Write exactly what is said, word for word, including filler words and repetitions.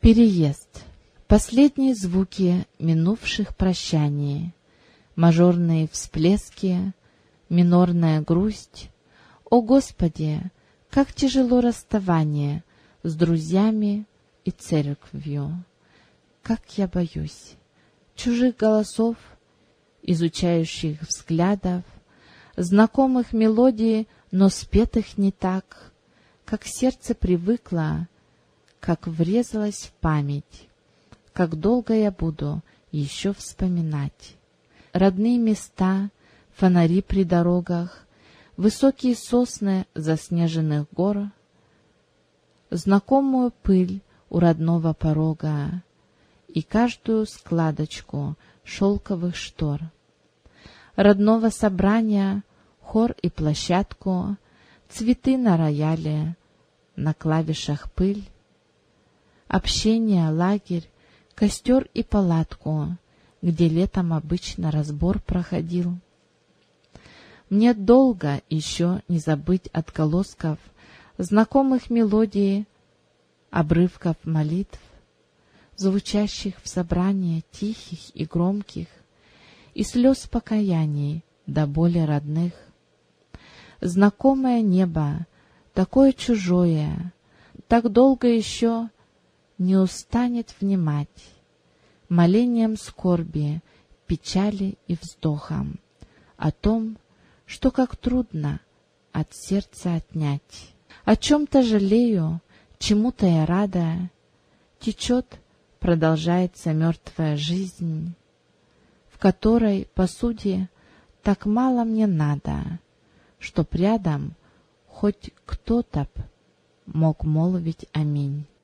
Переезд. Последние звуки минувших прощаний, мажорные всплески, минорная грусть. О Господи, как тяжело расставание с друзьями и церковью! Как я боюсь чужих голосов, изучающих взглядов, знакомых мелодий, но спетых не так, как сердце привыкло, как врезалось в память, как долго я буду еще вспоминать. Родные места, фонари при дорогах, высокие сосны заснеженных гор, знакомую пыль у родного порога и каждую складочку шелковых штор. Родного собрания, хор и площадку, цветы на рояле, на клавишах пыль, общение, лагерь, костер и палатку, где летом обычно разбор проходил. Мне долго еще не забыть отголосков знакомых мелодий, обрывков молитв, звучащих в собрании тихих и громких, и слез покаяний до боли родных. Знакомое небо, такое чужое, так долго еще не устанет внимать молением скорби, печали и вздохом о том, что как трудно от сердца отнять. О чем-то жалею, чему-то я рада, течет, продолжается мертвая жизнь, в которой, по сути, так мало мне надо, чтоб рядом хоть кто-то б мог молвить аминь.